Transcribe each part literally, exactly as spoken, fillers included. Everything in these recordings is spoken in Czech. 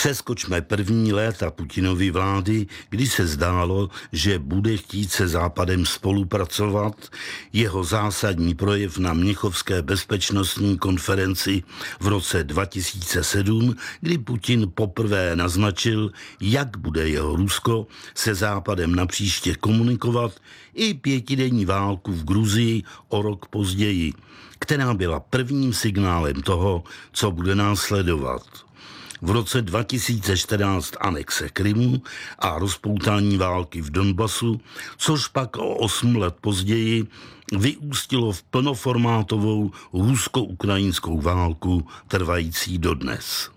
Přeskočme první léta Putinovy vlády, kdy se zdálo, že bude chtít se Západem spolupracovat. Jeho zásadní projev na Mnichovské bezpečnostní konferenci v roce dva tisíce sedm, kdy Putin poprvé naznačil, jak bude jeho Rusko se Západem napříště komunikovat, i pětidenní válku v Gruzii o rok později, která byla prvním signálem toho, co bude následovat. V roce dva tisíce čtrnáct anexe Krymu a rozpoutání války v Donbasu, což pak o osm let později vyústilo v plnoformátovou rusko-ukrajinskou válku trvající dodnes.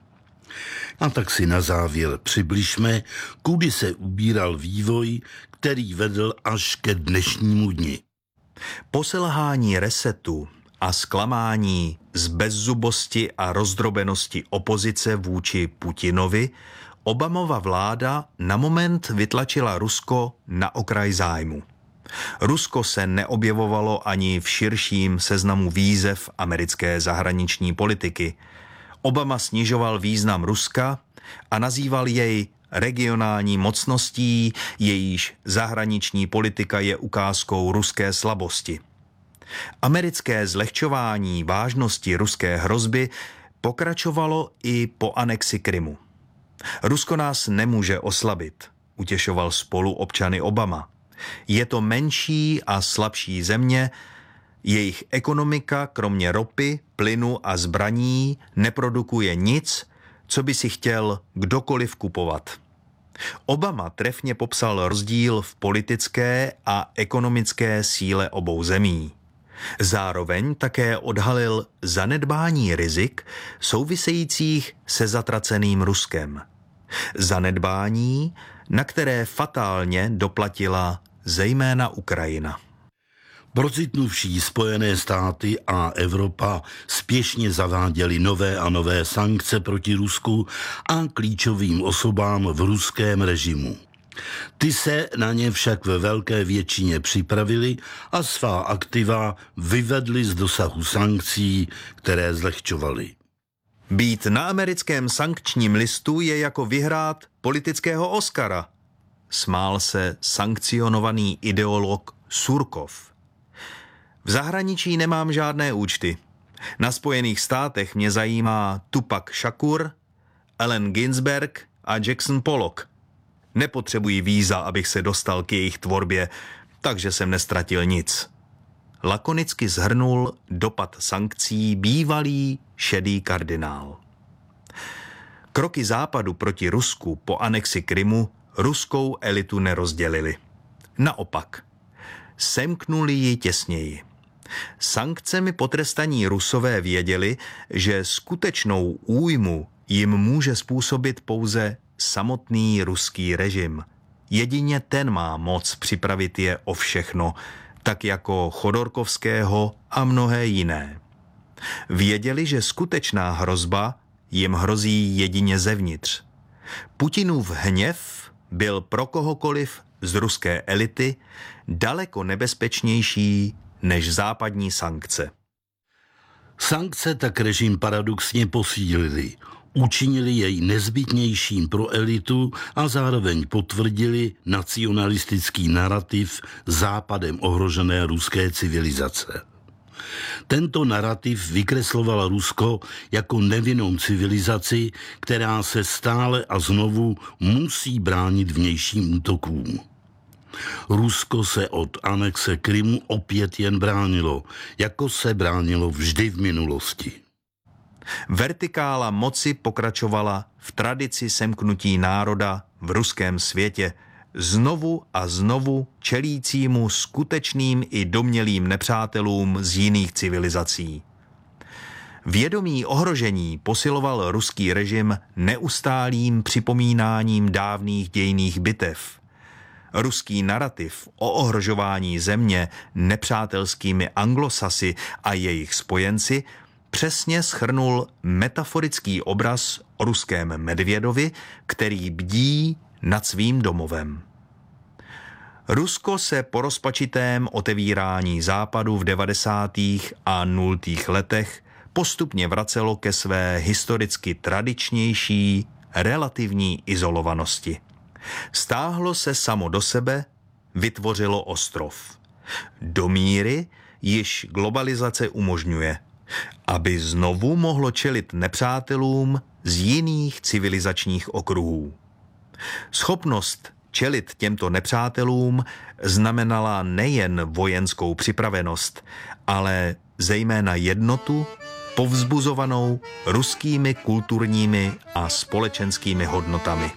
A tak si na závěr přibližme, kudy se ubíral vývoj, který vedl až ke dnešnímu dni. Po selhání resetu a zklamání z bezzubosti a rozdrobenosti opozice vůči Putinovi Obamova vláda na moment vytlačila Rusko na okraj zájmu. Rusko se neobjevovalo ani v širším seznamu výzev americké zahraniční politiky. Obama snižoval význam Ruska a nazýval jej regionální mocností, jejíž zahraniční politika je ukázkou ruské slabosti. Americké zlehčování vážnosti ruské hrozby pokračovalo i po anexi Krymu. Rusko nás nemůže oslabit, utěšoval spoluobčany Obama. Je to menší a slabší země, jejich ekonomika kromě ropy, plynu a zbraní neprodukuje nic, co by si chtěl kdokoliv kupovat. Obama trefně popsal rozdíl v politické a ekonomické síle obou zemí. Zároveň také odhalil zanedbání rizik souvisejících se zatraceným Ruskem. Zanedbání, na které fatálně doplatila zejména Ukrajina. Procitnuvší Spojené státy a Evropa spěšně zaváděly nové a nové sankce proti Rusku a klíčovým osobám v ruském režimu. Ty se na ně však ve velké většině připravili a svá aktiva vyvedli z dosahu sankcí, které zlehčovaly. Být na americkém sankčním listu je jako vyhrát politického Oscara, smál se sankcionovaný ideolog Surkov. V zahraničí nemám žádné účty. Na Spojených státech mě zajímá Tupac Shakur, Allen Ginsberg a Jackson Pollock. Nepotřebuji víza, abych se dostal k jejich tvorbě, takže jsem nestratil nic. Lakonicky shrnul dopad sankcí bývalý šedý kardinál. Kroky Západu proti Rusku po anexi Krymu ruskou elitu nerozdělili. Naopak, semknuli ji těsněji. Sankcemi potrestaní Rusové věděli, že skutečnou újmu jim může způsobit pouze samotný ruský režim. Jedině ten má moc připravit je o všechno, tak jako Chodorkovského a mnohé jiné. Věděli, že skutečná hrozba jim hrozí jedině zevnitř. Putinův hněv byl pro kohokoliv z ruské elity daleko nebezpečnější než západní sankce. Sankce tak režim paradoxně posílili. Učinili jej nezbytnějším pro elitu a zároveň potvrdili nacionalistický narrativ Západem ohrožené ruské civilizace. Tento narrativ vykresloval Rusko jako nevinnou civilizaci, která se stále a znovu musí bránit vnějším útokům. Rusko se od anexe Krymu opět jen bránilo, jako se bránilo vždy v minulosti. Vertikála moci pokračovala v tradici semknutí národa v ruském světě, znovu a znovu čelícímu skutečným i domnělým nepřátelům z jiných civilizací. Vědomí ohrožení posiloval ruský režim neustálým připomínáním dávných dějinných bitev. Ruský narrativ o ohrožování země nepřátelskými Anglosasy a jejich spojenci přesně shrnul metaforický obraz o ruském medvědovi, který bdí nad svým domovem. Rusko se po rozpačitém otevírání západu v devadesátých a nultých letech postupně vracelo ke své historicky tradičnější relativní izolovanosti. Stáhlo se samo do sebe, vytvořilo ostrov. Do míry již globalizace umožňuje, aby znovu mohlo čelit nepřátelům z jiných civilizačních okruhů. Schopnost čelit těmto nepřátelům znamenala nejen vojenskou připravenost, ale zejména jednotu, povzbuzovanou ruskými kulturními a společenskými hodnotami.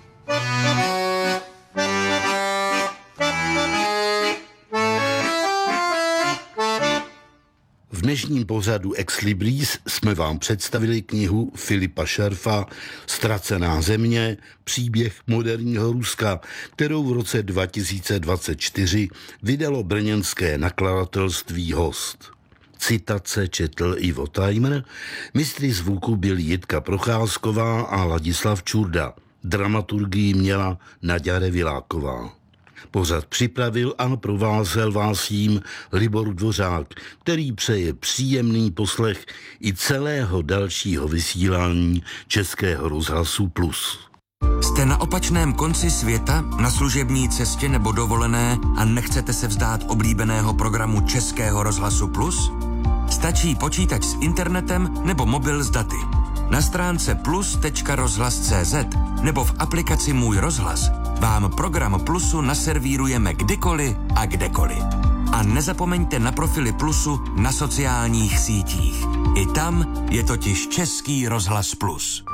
V dnešním pořadu Ex Libris jsme vám představili knihu Filipa Šerfa Ztracená země, příběh moderního Ruska, kterou v roce dva tisíce dvacet čtyři vydalo brněnské nakladatelství Host. Citace četl Ivo Tajmr, mistry zvuku byli Jitka Procházková a Ladislav Čurda. Dramaturgii měla Naďa Viláková. Pořad připravil a provázel vás jím Libor Dvořák, který přeje příjemný poslech i celého dalšího vysílání Českého rozhlasu Plus. Jste na opačném konci světa, na služební cestě nebo dovolené a nechcete se vzdát oblíbeného programu Českého rozhlasu Plus? Stačí počítač s internetem nebo mobil s daty. Na stránce plus tečka rozhlas tečka cé zet nebo v aplikaci Můj rozhlas vám program Plusu naservírujeme kdykoliv a kdekoliv. A nezapomeňte na profily Plusu na sociálních sítích. I tam je totiž Český rozhlas Plus.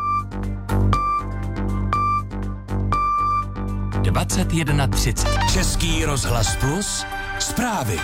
dvacet jedna třicet. Český rozhlas Plus. Zprávy.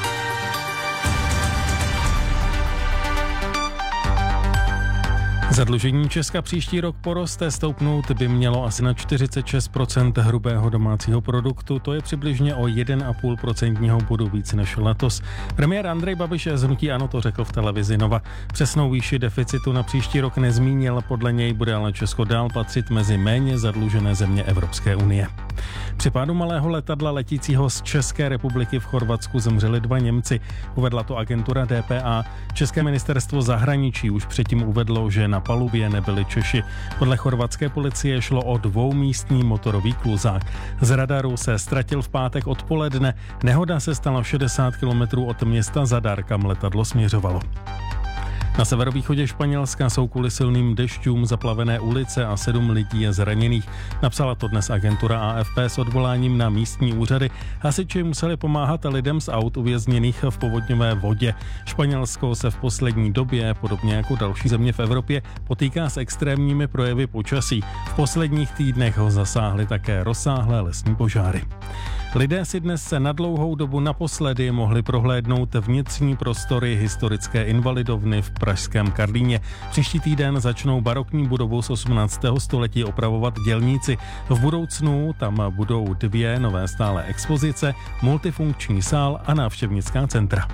Zadlužení Česka příští rok poroste, stoupnout by mělo asi na čtyřicet šest procent hrubého domácího produktu, to je přibližně o jeden a půl procentního bodu víc než letos. Premiér Andrej Babiš z hnutí ANO to řekl v televizi Nova. Přesnou výši deficitu na příští rok nezmínil, podle něj bude ale Česko dál patřit mezi méně zadlužené země Evropské unie. Při pádu malého letadla letícího z České republiky v Chorvatsku zemřeli dva Němci, uvedla to agentura D P A. České ministerstvo zahraničí už předtím uvedlo, že na palubě nebyli Češi. Podle chorvatské policie šlo o dvoumístný motorový kluzák. Z radaru se ztratil v pátek odpoledne. Nehoda se stala šedesát kilometrů od města Zadar, kam letadlo směřovalo. Na severovýchodě Španělska jsou kvůli silným dešťům zaplavené ulice a sedm lidí je zraněných. Napsala to dnes agentura A F P s odvoláním na místní úřady. Hasiči museli pomáhat lidem z aut uvězněných v povodňové vodě. Španělsko se v poslední době, podobně jako další země v Evropě, potýká s extrémními projevy počasí. V posledních týdnech ho zasáhly také rozsáhlé lesní požáry. Lidé si dnes se na dlouhou dobu naposledy mohli prohlédnout vnitřní prostory historické invalidovny v pražském Karlíně. Příští týden začnou barokní budovu z osmnáctého století opravovat dělníci. V budoucnu tam budou dvě nové stálé expozice, multifunkční sál a návštěvnická centra.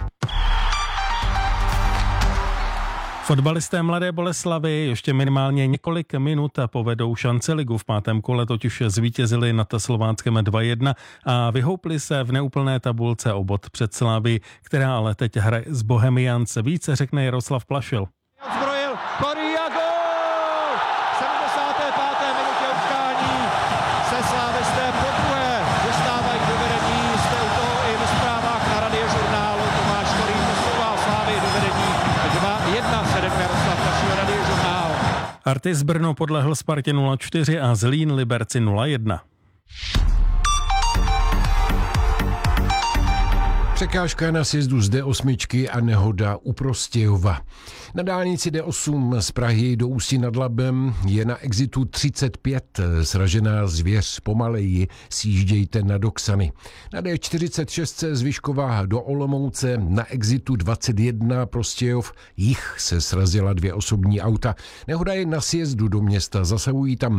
Fotbalisté Mladé Boleslavi ještě minimálně několik minut povedou Šanceligu. V pátém kole totiž zvítězili nad Slováckem dva jedna a vyhoupli se v neúplné tabulce o bod před Slavii, která ale teď hraje s Bohemians. Více řekne Jaroslav Plašil. Zbrojil Korea, gól! V sedmdesáté páté minutě utkání se slávisté podruhé dostávají do vedení. Jste u toho i ve zprávách na Radiožurnálu. Tomáš Korín posouval Slávii do vedení dva jedna. Sedem Jaroslav Plašil, Radiožurnál. Artis Brno podlehl Spartě nula čtyři a Zlín Liberci nula jedna. Překážka na sjezdu z D osm a nehoda u Prostějova. Na dálnici D osm z Prahy do Ústí nad Labem je na exitu třicet pět sražená zvěř. Pomaleji sjíždějte na Doksany. Na D čtyřicet šest z Vyškova do Olomouce na exitu dvacet jedna Prostějov jich se srazila dvě osobní auta. Nehoda je na sjezdu do města. Zasahují tam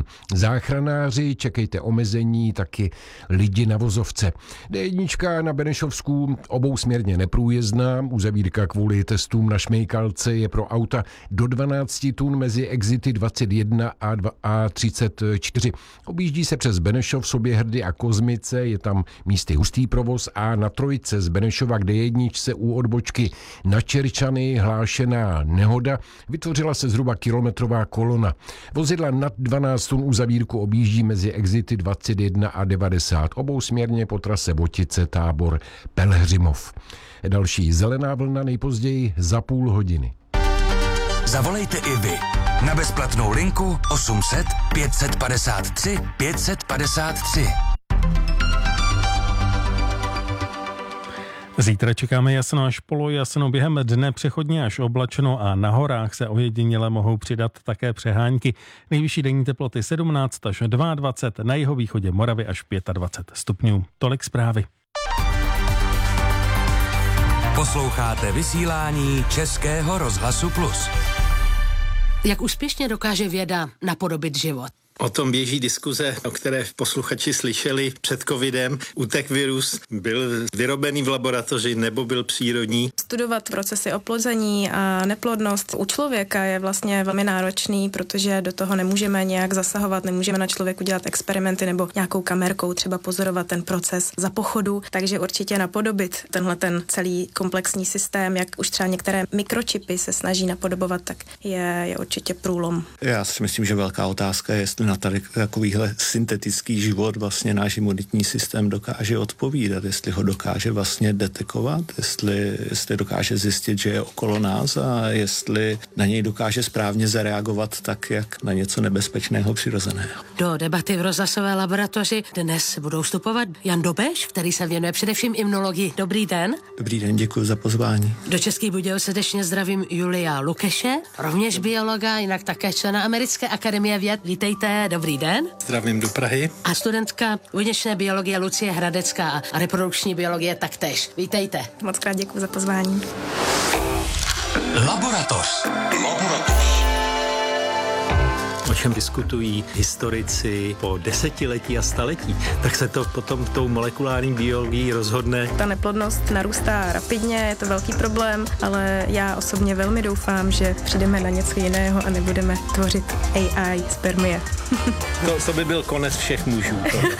záchranáři, čekejte omezení, taky lidi na vozovce. D jedna na Benešovsku obousměrně neprůjezdná. Uzavírka kvůli testům na šmejkalce je pro auta do dvanáct tun mezi exity dvacet jedna a třicet čtyři. Objíždí se přes Benešov, Soběhrady a Kozmice, je tam místy hustý provoz a na trojce z Benešova k D jedna u odbočky na Čerčany hlášená nehoda. Vytvořila se zhruba kilometrová kolona. Vozidla nad dvanáct tun uzavírku objíždí mezi exity dvacet jedna a devadesát. Obousměrně po trase Votice, Tábor, Pelhřimov. Další zelená vlna nejpozději za půl hodiny. Zavolejte i vy na bezplatnou linku osm set pět set padesát tři pět set padesát tři. Zítra čekáme jasno až polojasno, během dne přechodně až oblačno a na horách se ojediněle mohou přidat také přehánky. Nejvyšší denní teploty sedmnáct až dvacet dva, na jihovýchodě Moravy až dvacet pět stupňů. Tolik zprávy. Posloucháte vysílání Českého rozhlasu Plus. Jak úspěšně dokáže věda napodobit život? O tom běží diskuze, o které posluchači slyšeli před covidem. Utek virus, byl vyrobený v laboratoři nebo byl přírodní. Studovat procesy oplození a neplodnost u člověka je vlastně velmi náročný, protože do toho nemůžeme nějak zasahovat, nemůžeme na člověku dělat experimenty nebo nějakou kamerkou třeba pozorovat ten proces za pochodu, takže určitě napodobit tenhle ten celý komplexní systém, jak už třeba některé mikročipy se snaží napodobovat, tak je, je určitě průlom. Já si myslím, že velká otázka je, jestli na tady takovýhle syntetický život vlastně náš imunitní systém dokáže odpovídat, jestli ho dokáže vlastně detekovat, jestli, jestli dokáže zjistit, že je okolo nás a jestli na něj dokáže správně zareagovat tak, jak na něco nebezpečného, přirozeného. Do debaty v rozhlasové laboratoři dnes budou vstupovat Jan Dobeš, který se věnuje především imunologii. Dobrý den. Dobrý den, děkuji za pozvání. Do Českých Budějovic srdečně zdravím Julia Lukeše, rovněž biologa, jinak také člena Americké akademie věd. Vítejte. Dobrý den. Zdravím do Prahy. A studentka buněčné biologie Lucie Hradecká a reprodukční biologie taktéž. Vítejte. Moc krát děkuji za pozvání. Laboratoř. Laboratoř. O čem diskutují historici po desetiletí a staletí, tak se to potom tou molekulární biologií rozhodne. Ta neplodnost narůstá rapidně, je to velký problém, ale já osobně velmi doufám, že přijdeme na něco jiného a nebudeme tvořit A I spermie. To, to by byl konec všech mužů.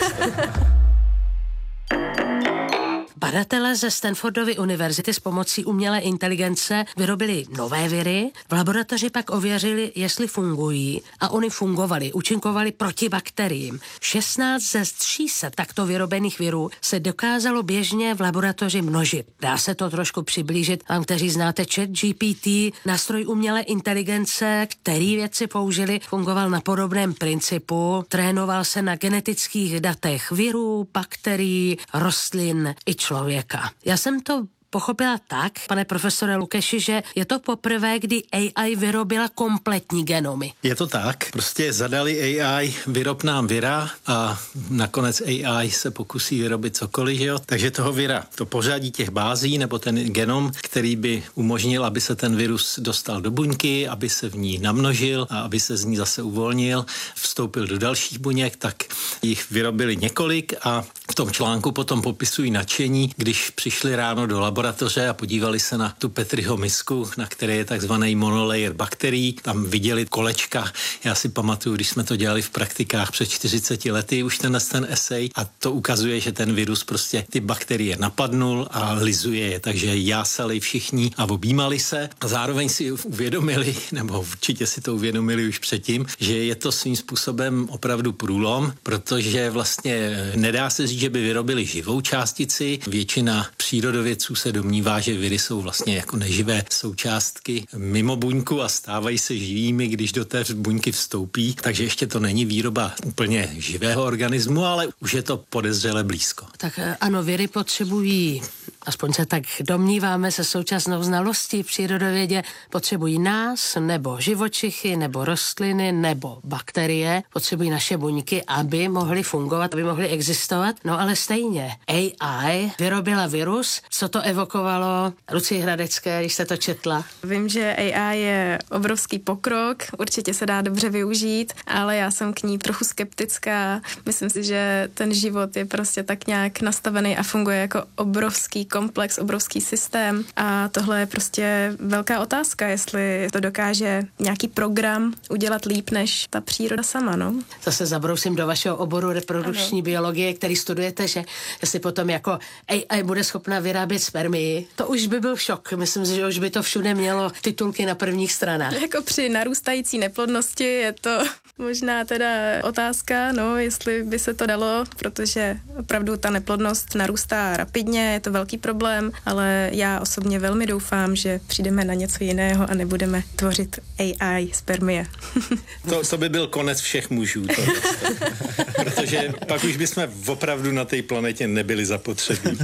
Badatelé ze Stanfordovy univerzity s pomocí umělé inteligence vyrobili nové viry, v laboratoři pak ověřili, jestli fungují a oni fungovali, účinkovali proti bakteriím. šestnáct ze tří set takto vyrobených virů se dokázalo běžně v laboratoři množit. Dá se to trošku přiblížit vám, kteří znáte ChatGPT, nástroj umělé inteligence, který vědci použili, fungoval na podobném principu, trénoval se na genetických datech virů, bakterií, rostlin i člověka. Já jsem to pochopila tak, pane profesore Lukeši, že je to poprvé, kdy A I vyrobila kompletní genomy. Je to tak. Prostě zadali A I, vyrob nám vira a nakonec A I se pokusí vyrobit cokoliv, že jo? Takže toho vira, to pořadí těch bází nebo ten genom, který by umožnil, aby se ten virus dostal do buňky, aby se v ní namnožil a aby se z ní zase uvolnil, vstoupil do dalších buněk, tak jich vyrobili několik a v tom článku potom popisují nadšení, když přišli ráno do laboratoře a podívali se na tu Petriho misku, na které je takzvaný monolayer bakterií. Tam viděli kolečka. Já si pamatuju, když jsme to dělali v praktikách před čtyřiceti lety, už ten ten esej a to ukazuje, že ten virus prostě ty bakterie napadnul a lizuje je. Takže jásali všichni a objímali se a zároveň si uvědomili, nebo určitě si to uvědomili už předtím, že je to svým způsobem opravdu průlom, protože vlastně nedá se říct, že by vyrobili živou částici. Většina přírodovědců se domnívá, že viry jsou vlastně jako neživé součástky mimo buňku a stávají se živými, když do té buňky vstoupí. Takže ještě to není výroba úplně živého organismu, ale už je to podezřele blízko. Tak ano, viry potřebují, aspoň se tak domníváme se současnou znalostí v přírodovědě, potřebují nás, nebo živočichy, nebo rostliny, nebo bakterie, potřebují naše buňky, aby mohly fungovat, aby mohly existovat. No ale stejně, A I vyrobila virus, co to evokovalo Lucii Hradecké, když jste to četla? Vím, že A I je obrovský pokrok, určitě se dá dobře využít, ale já jsem k ní trochu skeptická. Myslím si, že ten život je prostě tak nějak nastavený a funguje jako obrovský komplex, obrovský systém a tohle je prostě velká otázka, jestli to dokáže nějaký program udělat líp než ta příroda sama, no. Zase zabrousím do vašeho oboru reprodukční ano. biologie, který studujete, že jestli potom jako A I bude schopna vyrábět spermii, to už by byl šok. Myslím si, že už by to všude mělo titulky na prvních stranách. Jako při narůstající neplodnosti je to možná teda otázka, no, jestli by se to dalo, protože opravdu ta neplodnost narůstá rapidně, je to velký problém, ale já osobně velmi doufám, že přijdeme na něco jiného a nebudeme tvořit A I spermie. To, to by byl konec všech mužů. To, protože pak už bychom opravdu na té planetě nebyli zapotřebí.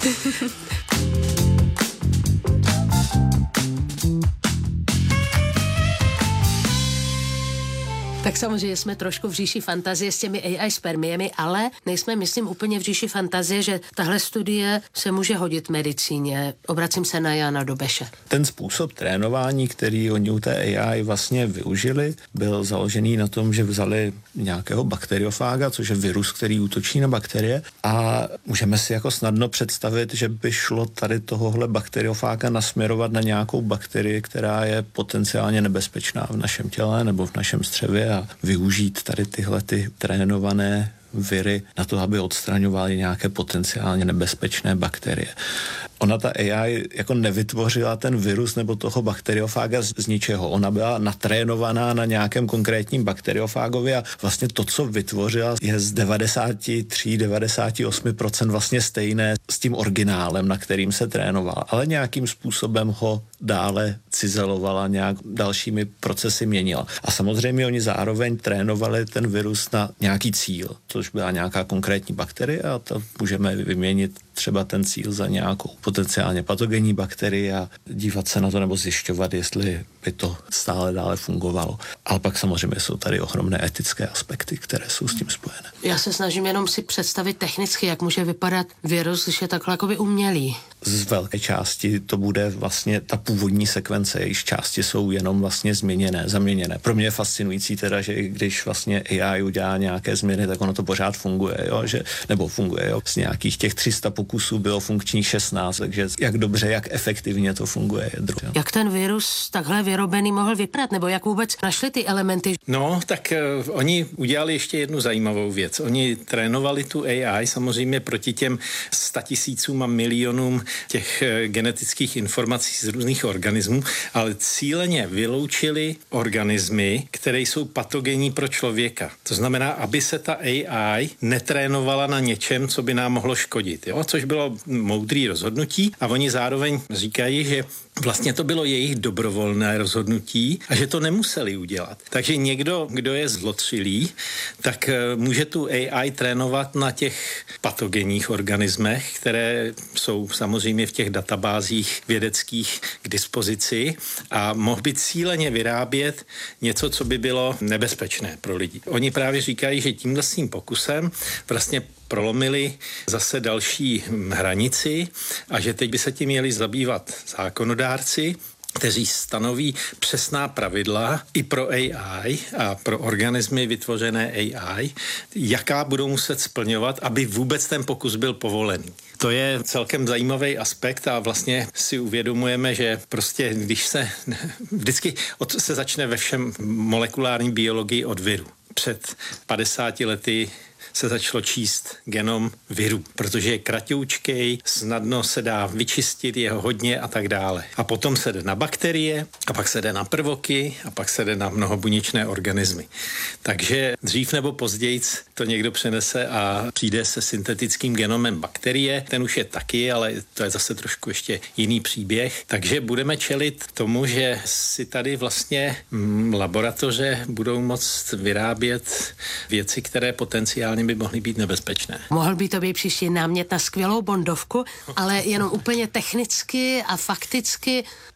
Tak samozřejmě jsme trošku v říši fantazie s těmi A I spermiemi, ale nejsme, myslím, úplně v říši fantazie, že tahle studie se může hodit medicíně. Obracím se na Jana Dobeše. Ten způsob trénování, který oni u té A I vlastně využili, byl založený na tom, že vzali nějakého bakteriofága, což je virus, který útočí na bakterie, a můžeme si jako snadno představit, že by šlo tady tohohle bakteriofága nasměrovat na nějakou bakterii, která je potenciálně nebezpečná v našem těle nebo v našem střevě, a využít tady tyhle ty trénované viry na to, aby odstraňovaly nějaké potenciálně nebezpečné bakterie. Ona, ta A I, jako nevytvořila ten virus nebo toho bakteriofága z, z ničeho. Ona byla natrénovaná na nějakém konkrétním bakteriofágovi a vlastně to, co vytvořila, je z devadesát tři až devadesát osm procent vlastně stejné s tím originálem, na kterým se trénovala. Ale nějakým způsobem ho dále cizelovala, nějak dalšími procesy měnila. A samozřejmě oni zároveň trénovali ten virus na nějaký cíl, což byla nějaká konkrétní bakterie, a to můžeme vyměnit třeba ten cíl za nějakou potenciálně patogenní bakterii a dívat se na to nebo zjišťovat, jestli by to stále dále fungovalo. Ale pak samozřejmě jsou tady ohromné etické aspekty, které jsou s tím spojené. Já se snažím jenom si představit technicky, jak může vypadat virus, když je takhle jakoby umělý. Z velké části to bude vlastně ta původní sekvence, jejíž části jsou jenom vlastně změněné, zaměněné. Pro mě je fascinující teda, že když vlastně A I udělá nějaké změny, tak ono to pořád funguje, jo? Že, nebo funguje, jo? Z nějakých těch tři sta pokusů bylo funkčních šestnáct, takže jak dobře, jak efektivně to funguje. Je druhé. Jak ten virus takhle vyrobený mohl vypadat, nebo jak vůbec našli ty elementy? No, tak uh, oni udělali ještě jednu zajímavou věc. Oni trénovali tu A I samozřejmě proti těm statisícům a milionům těch uh, genetických informací z různých organismů, ale cíleně vyloučili organismy, které jsou patogenní pro člověka. To znamená, aby se ta A I netrénovala na něčem, co by nám mohlo škodit, jo? Což bylo moudrý rozhodnutí, a oni zároveň říkají, že vlastně to bylo jejich dobrovolné rozhodnutí a že to nemuseli udělat. Takže někdo, kdo je zlotřilý, tak může tu A I trénovat na těch patogenních organismech, které jsou samozřejmě v těch databázích vědeckých k dispozici, a mohl by cíleně vyrábět něco, co by bylo nebezpečné pro lidi. Oni právě říkají, že tímhle svým pokusem vlastně prolomili zase další hranici a že teď by se tím měli zabývat zákonodárci, kteří stanoví přesná pravidla i pro A I a pro organismy vytvořené A I, jaká budou muset splňovat, aby vůbec ten pokus byl povolený. To je celkem zajímavý aspekt a vlastně si uvědomujeme, že prostě když se vždycky od, se začne ve všem molekulární biologii od viru. Před padesáti lety se začalo číst genom viru, protože je kratoučkej, snadno se dá vyčistit, je ho hodně a tak dále. A potom se jde na bakterie, a pak se jde na prvoky, a pak se jde na mnohobuněčné organismy. Takže dřív nebo později to někdo přenese a přijde se syntetickým genomem bakterie. Ten už je taky, ale to je zase trošku ještě jiný příběh. Takže budeme čelit tomu, že si tady vlastně hm, laboratoře budou moct vyrábět věci, které potenciálně by mohly být nebezpečné. Mohl by to být příští námět na skvělou bondovku, ale jenom úplně technicky a fakticky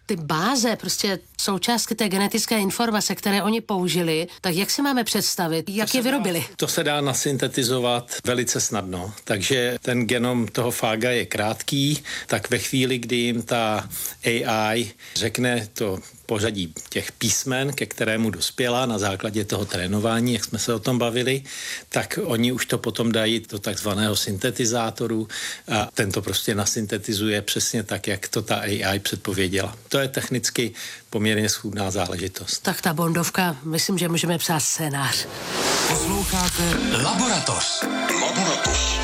ty báze, prostě součástky té genetické informace, které oni použili, tak jak si máme představit, jak je vyrobili? To se dá nasyntetizovat velice snadno, takže ten genom toho fága je krátký, tak ve chvíli, kdy jim ta A I řekne to pořadí těch písmen, ke kterému dospěla na základě toho trénování, jak jsme se o tom bavili, tak oni už to potom dají do takzvaného syntetizátoru a ten to prostě nasyntetizuje přesně tak, jak to ta A I předpověděla. To je technicky poměrně schůdná záležitost. Tak ta Bondovka, myslím, že můžeme psát scénář. Posloucháte Laboratoř. Laboratoř.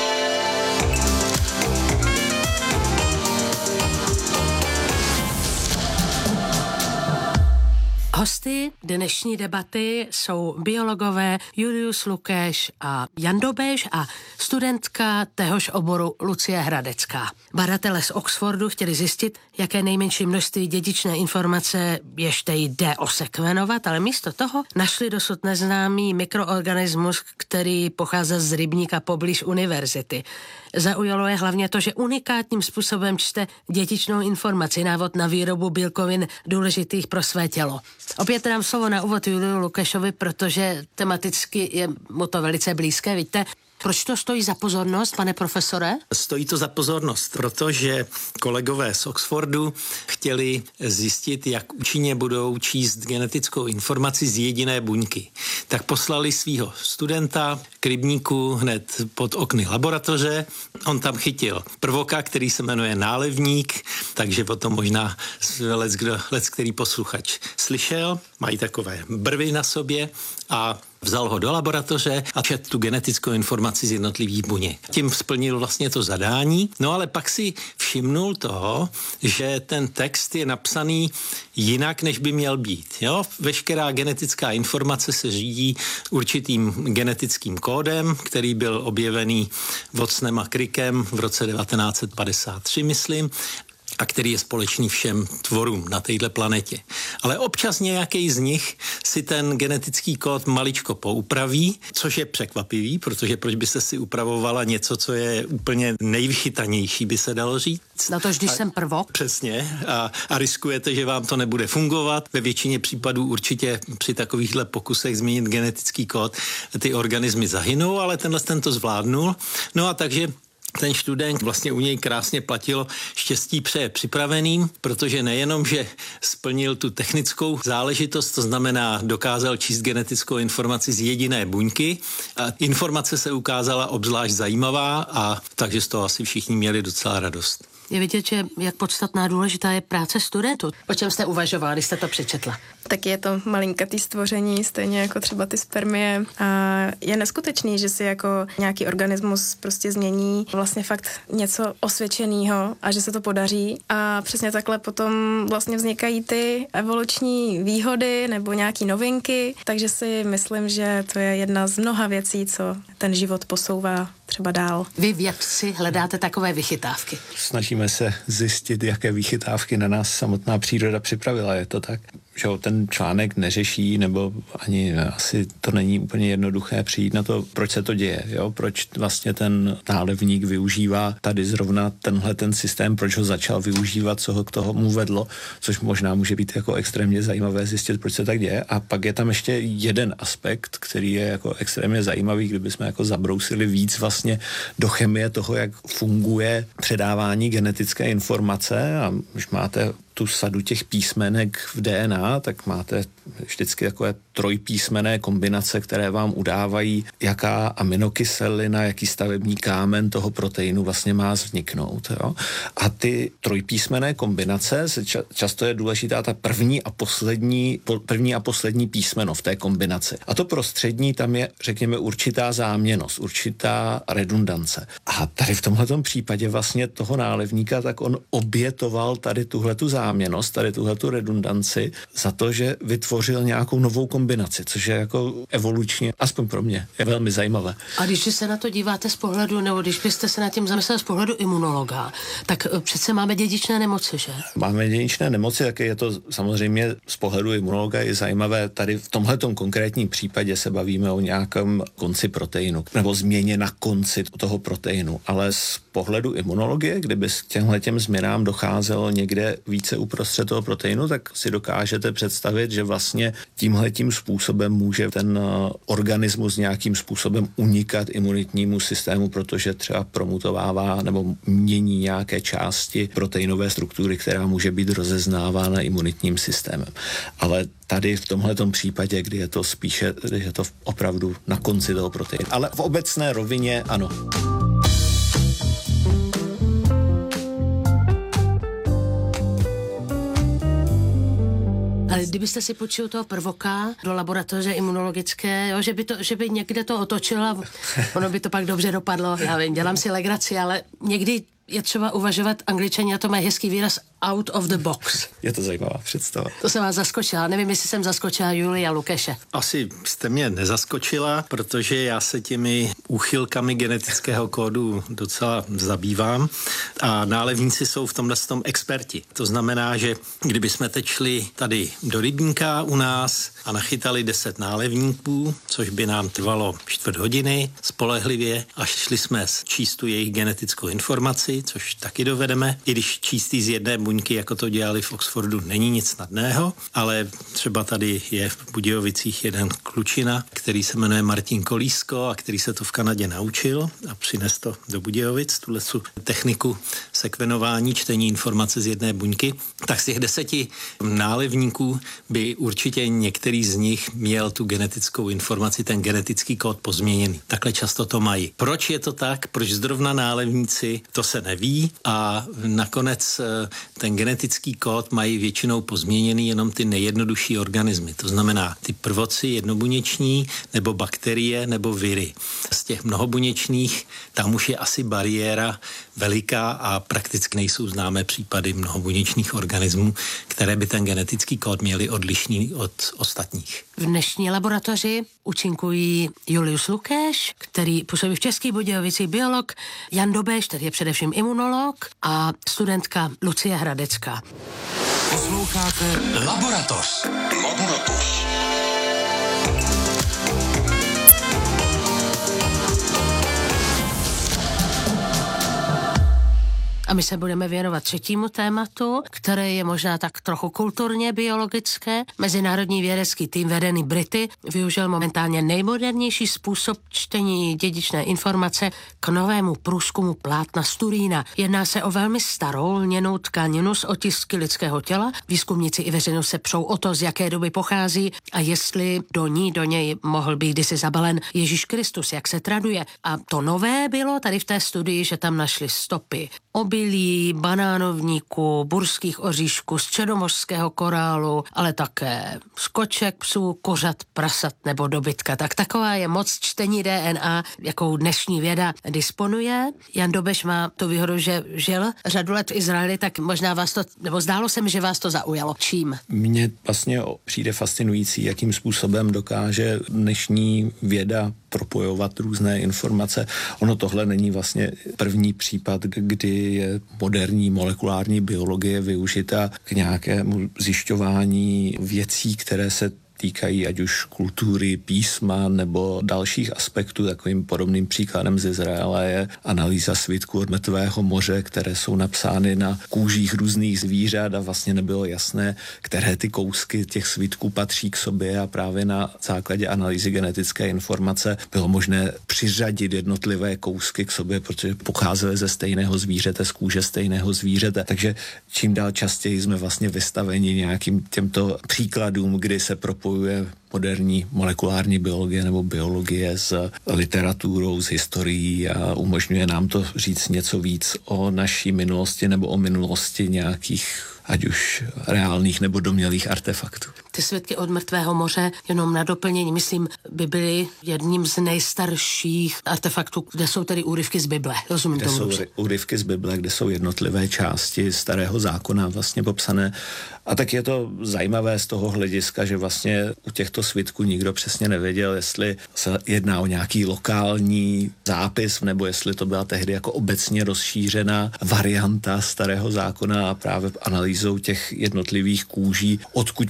Hosty dnešní debaty jsou biologové Julius Lukeš a Jan Dobeš a studentka téhož oboru Lucie Hradecká. Badatelé z Oxfordu chtěli zjistit, jaké nejmenší množství dědičné informace ještě jde osekvenovat, ale místo toho našli dosud neznámý mikroorganismus, který pochází z rybníka poblíž univerzity. Zaujalo je hlavně to, že unikátním způsobem čte dědičnou informaci, návod na výrobu bílkovin důležitých pro své tělo. Opět dám slovo na úvod Juliu Lukešovi, protože tematicky je mu to velice blízké. Víte, proč to stojí za pozornost, pane profesore? Stojí to za pozornost, protože kolegové z Oxfordu chtěli zjistit, jak účinně budou číst genetickou informaci z jediné buňky. Tak poslali svého studenta k rybníku hned pod okny laboratoře. On tam chytil prvoka, který se jmenuje nálevník, takže potom možná lec, kdo, lec který posluchač slyšel. Mají takové brvy na sobě a vzal ho do laboratoře a četl tu genetickou informaci z jednotlivých buněk. Tím splnil vlastně to zadání, no ale pak si všimnul toho, že ten text je napsaný jinak, než by měl být. Jo? Veškerá genetická informace se řídí určitým genetickým kódem, který byl objevený Watsonem a Crickem v roce devatenáct set padesát tři, myslím, a který je společný všem tvorům na této planetě. Ale občas nějaký z nich si ten genetický kód maličko poupraví, což je překvapivý, protože proč byste si upravovala něco, co je úplně nejvychytanější, by se dalo říct. Na to, když a, jsem prvok. Přesně. A, a riskujete, že vám to nebude fungovat. Ve většině případů určitě při takovýchhle pokusech změnit genetický kód ty organismy zahynou, ale tenhle ten to zvládnul. No a takže ten student, vlastně u něj krásně platilo štěstí přeje připraveným, protože nejenom, že splnil tu technickou záležitost, to znamená dokázal číst genetickou informaci z jediné buňky a informace se ukázala obzvlášť zajímavá a takže z toho asi všichni měli docela radost. Je vidět, že jak podstatná důležitá je práce studentů. O čem jste uvažovala, když jste to přečetla? Tak je to malinkatý stvoření, stejně jako třeba ty spermie. A je neskutečný, že si jako nějaký organismus prostě změní vlastně fakt něco osvědčeného a že se to podaří. A přesně takhle potom vlastně vznikají ty evoluční výhody nebo nějaký novinky. Takže si myslím, že to je jedna z mnoha věcí, co ten život posouvá třeba dál. Vy vědci hledáte takové vychytávky. Snažíme se zjistit, jaké vychytávky na nás samotná příroda připravila. Je to tak, že ten článek neřeší, nebo ani asi to není úplně jednoduché přijít na to, proč se to děje, jo? Proč vlastně ten nálevník využívá tady zrovna tenhle ten systém, proč ho začal využívat, co ho k tomu vedlo, což možná může být jako extrémně zajímavé zjistit, proč se tak děje. A pak je tam ještě jeden aspekt, který je jako extrémně zajímavý, kdybychom jako zabrousili víc vlastně do chemie toho, jak funguje předávání genetické informace a když máte tu sadu těch písmenek v D N A, tak máte vždycky takové trojpísmené kombinace, které vám udávají, jaká aminokyselina, jaký stavební kámen toho proteinu vlastně má vzniknout. Jo? A ty trojpísmené kombinace, se ča- často je důležitá ta první a poslední, po, první a poslední písmeno v té kombinaci. A to prostřední, tam je, řekněme, určitá záměnnost, určitá redundance. A tady v tomhletom případě vlastně toho nálevníka, tak on obětoval tady tuhletu záměnost, tady tuhletu redundanci za to, že vytvořil nějakou novou kombinaci, což je jako evolučně, aspoň pro mě, je velmi zajímavé. A když se na to díváte z pohledu, nebo když byste se nad tím zamysleli z pohledu imunologa, tak přece máme dědičné nemoci, že? Máme dědičné nemoci, tak je to samozřejmě z pohledu imunologa je zajímavé. Tady v tomhletom konkrétním případě se bavíme o nějakém konci proteinu, nebo změně na konci toho proteinu, ale z pohledu imunologie, kdyby s těmhletěm změnám docházelo někde více uprostřed toho proteinu, tak si dokážete představit, že vlastně tímhletím způsobem může ten organismus nějakým způsobem unikat imunitnímu systému, protože třeba promutovává nebo mění nějaké části proteinové struktury, která může být rozeznávána imunitním systémem. Ale tady v tomhletom případě, kdy je to spíše, kdy je to opravdu na konci toho proteinu. Ale v obecné rovině ano. Ale kdybyste si počul toho prvoka do laboratoře imunologické, jo, že, by to, že by někde to otočila, ono by to pak dobře dopadlo, já vím, dělám si legraci, ale někdy je třeba uvažovat, Angličani, a to mají hezký výraz out of the box. Je to zajímavá představa. To jsem vás zaskočila, nevím, jestli jsem zaskočila Julia Lukeše. Asi jste mě nezaskočila, protože já se těmi úchylkami genetického kódu docela zabývám a nálevníci jsou v tomhle tom experti. To znamená, že kdybychom teď šli tady do rybníka u nás a nachytali deset nálevníků, což by nám trvalo čtvrt hodiny spolehlivě, a šli jsme číst tu jejich genetickou informaci, což taky dovedeme, i když číst z jedné buňky, jako to dělali v Oxfordu, není nic snadného, ale třeba tady je v Budějovicích jeden klučina, který se jmenuje Martin Kolísko a který se to v Kanadě naučil a přines to do Budějovic, tuhle techniku sekvenování, čtení informace z jedné buňky, tak z těch deseti nálevníků by určitě některý z nich měl tu genetickou informaci, ten genetický kód pozměněný. Takhle často to mají. Proč je to tak? Proč zrovna nálevníci? To se neví a nakonec ten genetický kód mají většinou pozměněný jenom ty nejjednodušší organismy. To znamená ty prvoci jednobuněční nebo bakterie nebo viry. Z těch mnohobuněčných tam už je asi bariéra veliká a prakticky nejsou známé případy mnohobuněčných organismů, které by ten genetický kód měly odlišný od ostatních. V dnešní laboratoři účinkují Julius Lukeš, který působí v Českých Budějovicích, biolog, Jan Dobeš, který je především imunolog, a studentka Lucie Hradecká. Posloucháte Laboratoř. Laboratoř. A my se budeme věnovat třetímu tématu, které je možná tak trochu kulturně biologické. Mezinárodní vědecký tým vedený Brity využil momentálně nejmodernější způsob čtení dědičné informace k novému průzkumu plátna z Turína. Jedná se o velmi starou lněnou tkaninu s otisky lidského těla. Výzkumníci i veřejnost se přou o to, z jaké doby pochází a jestli do ní, do něj mohl být kdysi zabalen Ježíš Kristus, jak se traduje. A to nové bylo tady v té studii, že tam našli stopy obilí, banánovníků, burských oříšků, středomořského korálu, ale také z koček, psů, kořat, prasat nebo dobytka. Tak taková je moc čtení D N A, jakou dnešní věda disponuje. Jan Dobeš má tu výhodu, že žil řadu let v Izraeli, tak možná vás to, nebo zdálo se mi, že vás to zaujalo. Čím? Mně vlastně přijde fascinující, jakým způsobem dokáže dnešní věda propojovat různé informace. Ono tohle není vlastně první případ, kdy je moderní molekulární biologie využita k nějakému zjišťování věcí, které se týkají ať už kultury, písma nebo dalších aspektů. Takovým podobným příkladem z Izraele je analýza svitků od mrtvého moře, které jsou napsány na kůžích různých zvířat a vlastně nebylo jasné, které ty kousky těch svitků patří k sobě, a právě na základě analýzy genetické informace bylo možné přiřadit jednotlivé kousky k sobě, protože pocházely ze stejného zvířete, z kůže stejného zvířete. Takže čím dál častěji jsme vlastně vystaveni nějakým těmto příkladům, kdy se propojuje moderní molekulární biologie nebo biologie s literaturou, s historií a umožňuje nám to říct něco víc o naší minulosti nebo o minulosti nějakých ať už reálných nebo domnělých artefaktů. Ty svitky od mrtvého moře, jenom na doplnění, myslím, by byly jedním z nejstarších artefaktů, kde jsou tedy úryvky z Bible. Rozumím kde tomu. Jsou dobře. úryvky z Bible, kde jsou jednotlivé části starého zákona vlastně popsané. A tak je to zajímavé z toho hlediska, že vlastně u těchto svitků nikdo přesně nevěděl, jestli se jedná o nějaký lokální zápis, nebo jestli to byla tehdy jako obecně rozšířená varianta starého zákona, a právě analýzou těch jednotlivých kůží, odkud pochází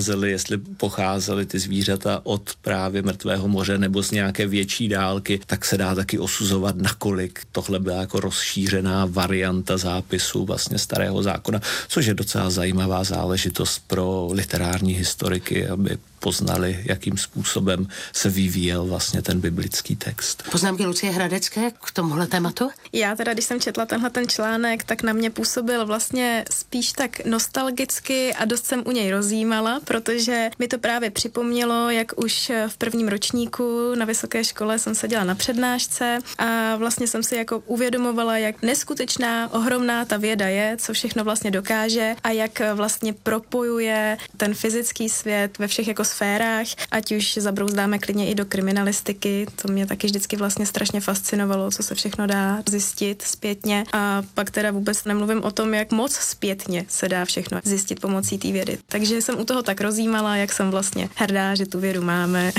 pocházely, jestli pocházely ty zvířata od právě mrtvého moře nebo z nějaké větší dálky, tak se dá taky osuzovat, nakolik tohle byla jako rozšířená varianta zápisu vlastně starého zákona, což je docela zajímavá záležitost pro literární historiky, aby poznali, jakým způsobem se vyvíjel vlastně ten biblický text. Poznámky Lucie Hradecké k tomuhle tématu? Já teda, když jsem četla tenhle ten článek, tak na mě působil vlastně spíš tak nostalgicky a dost jsem u něj rozjímala, protože mi to právě připomnělo, jak už v prvním ročníku na vysoké škole jsem seděla na přednášce a vlastně jsem si jako uvědomovala, jak neskutečná, ohromná ta věda je, co všechno vlastně dokáže a jak vlastně propojuje ten fyzický svět ve všech jako sférách, ať už zabrouzdáme klidně i do kriminalistiky, to mě taky vždycky vlastně strašně fascinovalo, co se všechno dá zjistit zpětně a pak teda vůbec nemluvím o tom, jak moc zpětně se dá všechno zjistit pomocí té vědy. Takže jsem u toho tak rozjímala, jak jsem vlastně hrdá, že tu vědu máme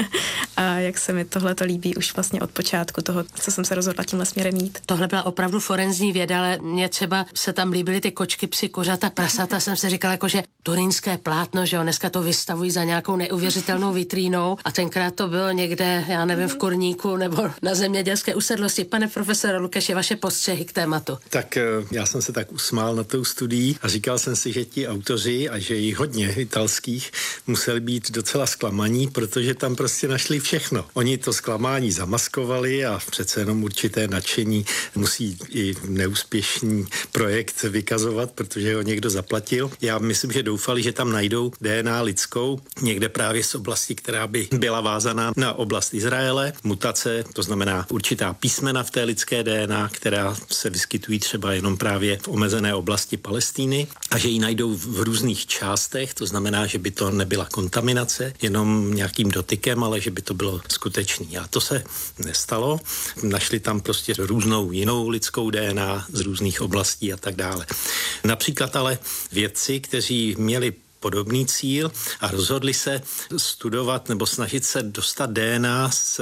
a jak se mi tohleto líbí už vlastně od počátku toho, co jsem se rozhodla tímhle směrem jít. Tohle byla opravdu forenzní věda, ale mně třeba se tam líbily ty kočky, psy, kořata, prasata, jsem si říkala, jako, že turínské plátno, že jo, dneska to vystavují za nějakou neuvěřitelnou vitrínou a tenkrát to bylo někde, já nevím, v kurníku nebo na zemědělské usedlosti. Pane profesore Lukeši, vaše postřehy k tématu. Tak já jsem se tak usmál na tou studií a říkal jsem si, že ti autoři a že jich hodně italských museli být docela zklamaní, protože tam prostě našli všechno. Oni to zklamání zamaskovali a přece jenom určité nadšení musí i neúspěšný projekt vykazovat, protože ho někdo zaplatil. Já myslím, že doufali, že tam najdou D N A lidskou, někde právě z oblasti, která by byla vázaná na oblast Izraele. Mutace, to znamená určitá písmena v té lidské D N A, která se vyskytují třeba jenom právě v omezené oblasti Palestíny a že ji najdou v různých částech, to znamená, že by to nebyla kontaminace jenom nějakým dotykem, ale že by to bylo skutečný. A to se nestalo. Našli tam prostě různou jinou lidskou D N A z různých oblastí a tak dále. Například ale vědci, kteří měli podobný cíl a rozhodli se studovat nebo snažit se dostat D N A z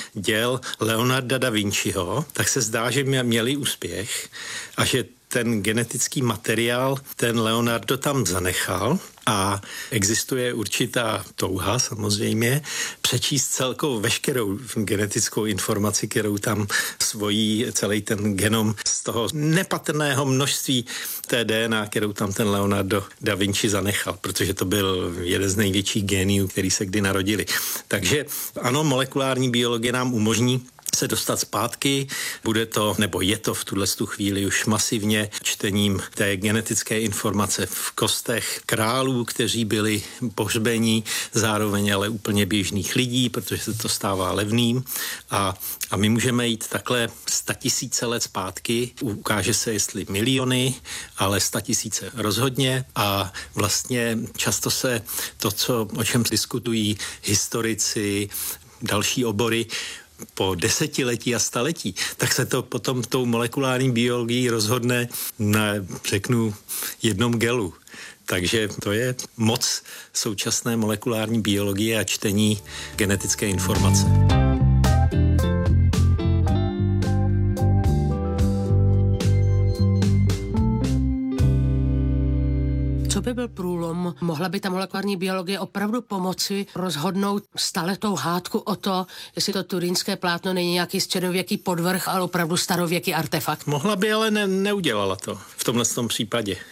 děl Leonarda da Vinciho, tak se zdá, že měli úspěch a že ten genetický materiál ten Leonardo tam zanechal a existuje určitá touha samozřejmě přečíst celkou veškerou genetickou informaci, kterou tam svojí celý ten genom z toho nepatrného množství té D N A, kterou tam ten Leonardo da Vinci zanechal, protože to byl jeden z největších géniů, který se kdy narodili. Takže ano, molekulární biologie nám umožní se dostat zpátky. Bude to, nebo je to v tuhle chvíli už masivně čtením té genetické informace v kostech králů, kteří byli pohřbení, zároveň ale úplně běžných lidí, protože se to stává levným. A, a my můžeme jít takhle statisíce let zpátky. Ukáže se, jestli miliony, ale statisíce rozhodně. A vlastně často se to, co, o čem diskutují historici, další obory, po desetiletí a staletí, tak se to potom tou molekulární biologií rozhodne na, řeknu, jednom gelu. Takže to je moc současné molekulární biologie a čtení genetické informace. Co by byl průlom? Mohla by ta molekulární biologie opravdu pomoci rozhodnout staletou hádku o to, jestli to turínské plátno není nějaký středověký podvrh, ale opravdu starověký artefakt? Mohla by, ale ne, neudělala to v tomhle tom případě.